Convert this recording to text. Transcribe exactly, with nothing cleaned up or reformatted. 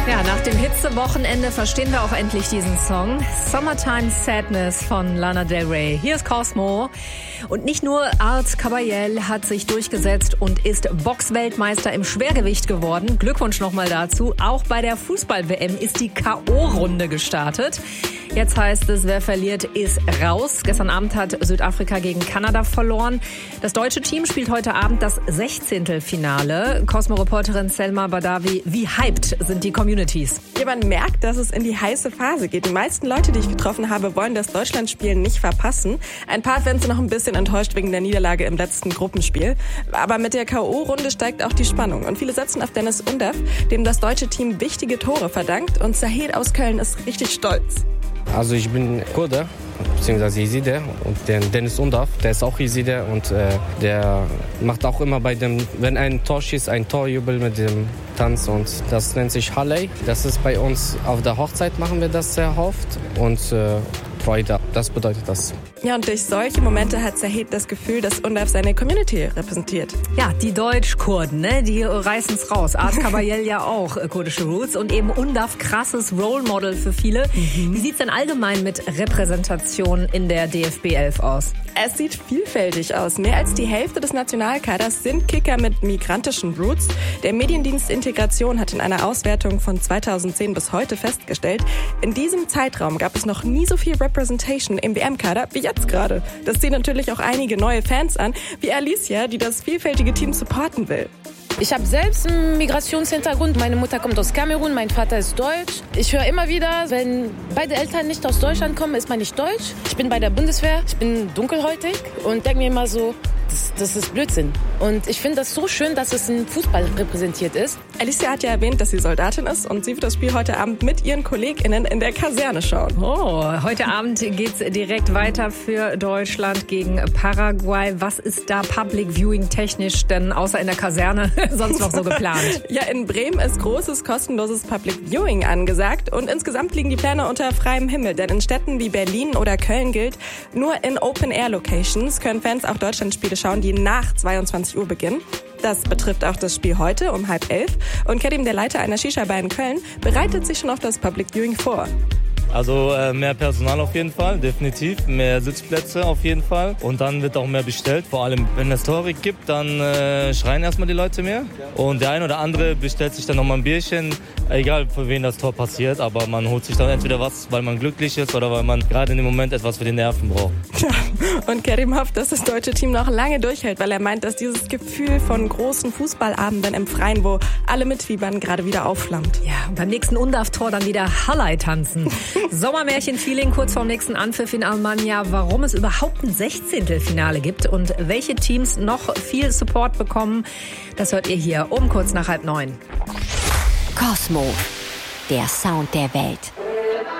Ja, nach dem Hitzewochenende verstehen wir auch endlich diesen Song. Summertime Sadness von Lana Del Rey. Hier ist Cosmo. Und nicht nur Art Caballel hat sich durchgesetzt und ist Boxweltmeister im Schwergewicht geworden. Glückwunsch nochmal dazu. Auch bei der Fußball-W M ist die K O-Runde gestartet. Jetzt heißt es, wer verliert, ist raus. Gestern Abend hat Südafrika gegen Kanada verloren. Das deutsche Team spielt heute Abend das Sechzehntelfinale. Cosmo-Reporterin Selma Badawi, wie hyped sind die Communities? Ja, man merkt, dass es in die heiße Phase geht. Die meisten Leute, die ich getroffen habe, wollen das Deutschlandspiel nicht verpassen. Ein paar Fans sind noch ein bisschen enttäuscht wegen der Niederlage im letzten Gruppenspiel. Aber mit der K O-Runde steigt auch die Spannung. Und viele setzen auf Dennis Undav, dem das deutsche Team wichtige Tore verdankt. Und Zahid aus Köln ist richtig stolz. Also ich bin Kurde, beziehungsweise Jeside, und der Dennis Undav, der ist auch Jeside und äh, der macht auch immer bei dem, wenn ein Tor schießt, ein Torjubel mit dem Tanz, und das nennt sich Halley. Das ist bei uns auf der Hochzeit, machen wir das sehr oft, und äh, Freude, das bedeutet das. Ja, und durch solche Momente hat Zahid das Gefühl, dass Undav seine Community repräsentiert. Ja, die Deutsch-Kurden, ne, die reißen's raus. Art Caballel ja auch äh, kurdische Roots und eben Undav krasses Role Model für viele. Mhm. Wie sieht's denn allgemein mit Repräsentation in der D F B elf aus? Es sieht vielfältig aus. Mehr als die Hälfte des Nationalkaders sind Kicker mit migrantischen Roots. Der Mediendienst Integration hat in einer Auswertung von zweitausendzehn bis heute festgestellt, in diesem Zeitraum gab es noch nie so viel Representation im W M-Kader wie jetzt gerade. Das zieht natürlich auch einige neue Fans an, wie Alicia, die das vielfältige Team supporten will. Ich habe selbst einen Migrationshintergrund. Meine Mutter kommt aus Kamerun, mein Vater ist deutsch. Ich höre immer wieder, wenn beide Eltern nicht aus Deutschland kommen, ist man nicht deutsch. Ich bin bei der Bundeswehr, ich bin dunkelhäutig und denke mir immer so, das, das ist Blödsinn. Und ich finde das so schön, dass es im Fußball repräsentiert ist. Alicia hat ja erwähnt, dass sie Soldatin ist, und sie wird das Spiel heute Abend mit ihren KollegInnen in der Kaserne schauen. Oh, heute Abend geht's direkt weiter für Deutschland gegen Paraguay. Was ist da Public Viewing technisch denn außer in der Kaserne sonst noch so geplant? Ja, in Bremen ist großes, kostenloses Public Viewing angesagt, und insgesamt liegen die Pläne unter freiem Himmel, denn in Städten wie Berlin oder Köln gilt, nur in Open-Air-Locations können Fans auch Deutschlandspiele schauen, die nach zweiundzwanzig Uhr beginnen. Das betrifft auch das Spiel heute um halb elf. Und Kerim, der Leiter einer Shisha-Bar in Köln, bereitet sich schon auf das Public Viewing vor. Also äh, mehr Personal auf jeden Fall, definitiv. Mehr Sitzplätze auf jeden Fall. Und dann wird auch mehr bestellt. Vor allem, wenn es Tore gibt, dann äh, schreien erstmal die Leute mehr. Und der eine oder andere bestellt sich dann nochmal ein Bierchen. Egal, für wen das Tor passiert. Aber man holt sich dann entweder was, weil man glücklich ist, oder weil man gerade in dem Moment etwas für die Nerven braucht. Ja, und Kerim hofft, dass das deutsche Team noch lange durchhält, weil er meint, dass dieses Gefühl von großen Fußballabenden im Freien, wo alle mitfiebern, gerade wieder aufflammt. Ja, und beim nächsten Undav-Tor dann wieder Hallei tanzen. Sommermärchen-Feeling kurz vorm nächsten Anpfiff in Almania, warum es überhaupt ein Sechzehntelfinale gibt und welche Teams noch viel Support bekommen, das hört ihr hier um kurz nach halb neun. Cosmo, der Sound der Welt.